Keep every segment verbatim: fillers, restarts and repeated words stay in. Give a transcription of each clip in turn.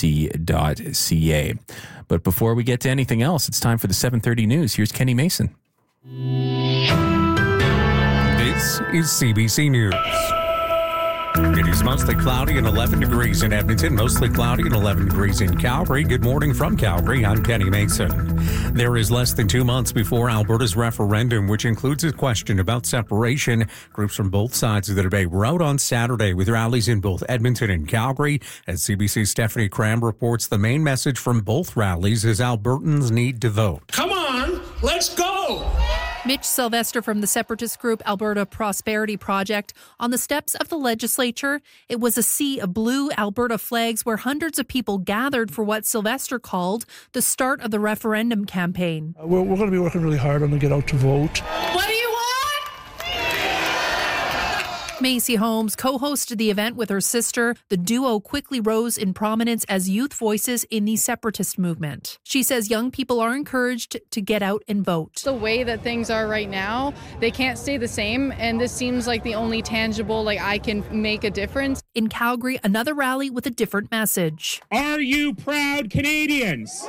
c dot c a. But before we get to anything else, it's time for the seven thirty news. Here's Kenny Mason. This is C B C News. It is mostly cloudy and eleven degrees in Edmonton, mostly cloudy and eleven degrees in Calgary. Good morning from Calgary. I'm Kenny Mason. There is less than two months before Alberta's referendum, which includes a question about separation. Groups from both sides of the debate were out on Saturday with rallies in both Edmonton and Calgary. As C B C's Stephanie Cram reports, the main message from both rallies is Albertans need to vote. Come on, let's go! Mitch Sylvester from the separatist group Alberta Prosperity Project on the steps of the legislature. It was a sea of blue Alberta flags where hundreds of people gathered for what Sylvester called the start of the referendum campaign. Uh, we're we're going to be working really hard on to get out to vote. What do you want? Macy Holmes co-hosted the event with her sister. The duo quickly rose in prominence as youth voices in the separatist movement. She says young people are encouraged to get out and vote. The way that things are right now, they can't stay the same, and this seems like the only tangible, like I can make a difference. In Calgary, another rally with a different message. Are you proud Canadians?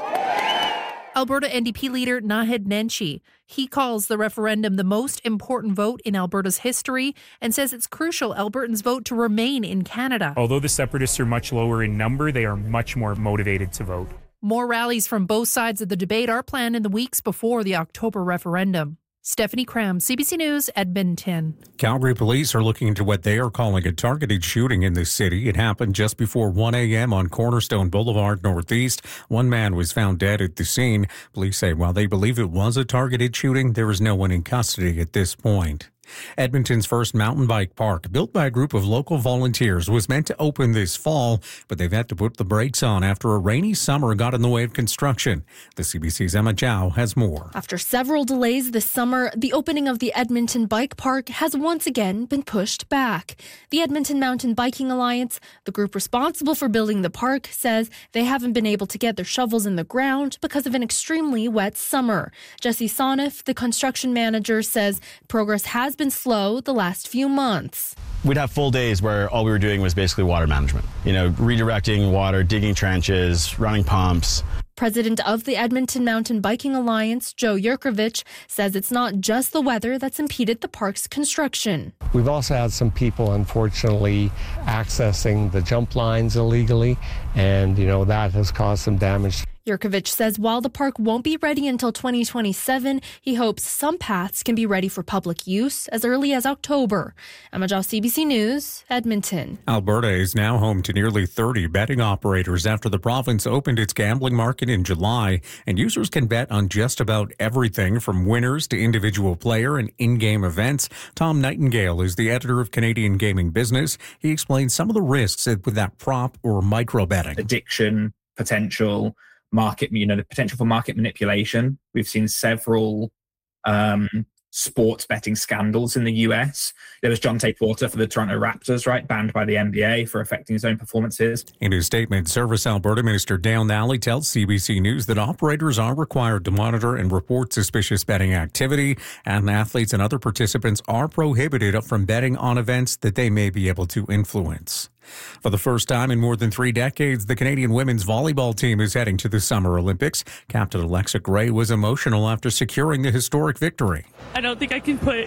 Alberta N D P leader Naheed Nenshi. He calls the referendum the most important vote in Alberta's history and says it's crucial Albertans vote to remain in Canada. Although the separatists are much lower in number, they are much more motivated to vote. More rallies from both sides of the debate are planned in the weeks before the October referendum. Stephanie Cram, C B C News, Edmonton. Calgary police are looking into what they are calling a targeted shooting in the city. It happened just before one a.m. on Cornerstone Boulevard Northeast. One man was found dead at the scene. Police say while they believe it was a targeted shooting, there is no one in custody at this point. Edmonton's first mountain bike park, built by a group of local volunteers, was meant to open this fall, but they've had to put the brakes on after a rainy summer got in the way of construction. The C B C's Emma Chow has more. After several delays this summer, the opening of the Edmonton Bike Park has once again been pushed back. The Edmonton Mountain Biking Alliance, the group responsible for building the park, says they haven't been able to get their shovels in the ground because of an extremely wet summer. Jesse Soniff, the construction manager, says progress has been slow the last few months. We'd have full days where all we were doing was basically water management. You know, redirecting water, digging trenches, running pumps. President of the Edmonton Mountain Biking Alliance, Joe Yurkovich, says it's not just the weather that's impeded the park's construction. We've also had some people, unfortunately, accessing the jump lines illegally, and, you know, that has caused some damage. Yurkovich says while the park won't be ready until twenty twenty-seven, he hopes some paths can be ready for public use as early as October. Emma Chow, C B C News, Edmonton. Alberta is now home to nearly thirty betting operators after the province opened its gambling market in July, and users can bet on just about everything from winners to individual player and in-game events. Tom Nightingale is the editor of Canadian Gaming Business. He explains some of the risks with that prop or micro betting. Addiction, potential market, you know, the potential for market manipulation. We've seen several um, sports betting scandals in the U S. There was John Tate Porter for the Toronto Raptors, right, banned by the N B A for affecting his own performances. In his statement, Service Alberta Minister Dale Nally tells C B C News that operators are required to monitor and report suspicious betting activity, and athletes and other participants are prohibited from betting on events that they may be able to influence. For the first time in more than three decades, the Canadian women's volleyball team is heading to the Summer Olympics. Captain Alexa Gray was emotional after securing the historic victory. I don't think I can put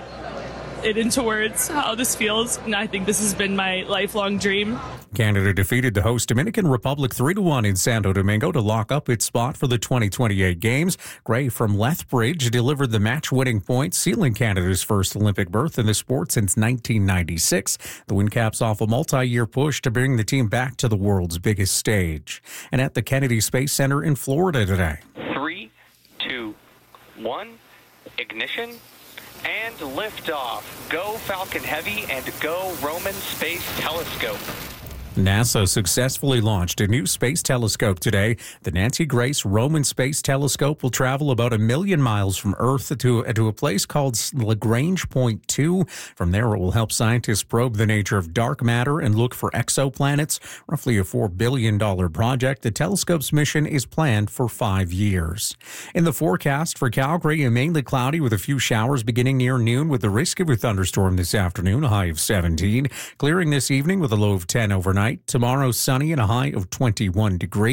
it into words how this feels, and I think this has been my lifelong dream. Canada defeated the host Dominican Republic three to one in Santo Domingo to lock up its spot for the twenty twenty-eight Games. Gray from Lethbridge delivered the match-winning point, sealing Canada's first Olympic berth in the sport since nineteen ninety-six. The win caps off a multi-year push to bring the team back to the world's biggest stage. And at the Kennedy Space Center in Florida today. Three, two, one, ignition. And liftoff. Go Falcon Heavy and go Roman Space Telescope. NASA successfully launched a new space telescope today. The Nancy Grace Roman Space Telescope will travel about a million miles from Earth to, to a place called Lagrange Point two. From there, it will help scientists probe the nature of dark matter and look for exoplanets. Roughly a four billion dollars project, the telescope's mission is planned for five years. In the forecast for Calgary, mainly cloudy with a few showers beginning near noon with the risk of a thunderstorm this afternoon, a high of seventeen. Clearing this evening with a low of ten overnight. Tomorrow, sunny and a high of twenty-one degrees.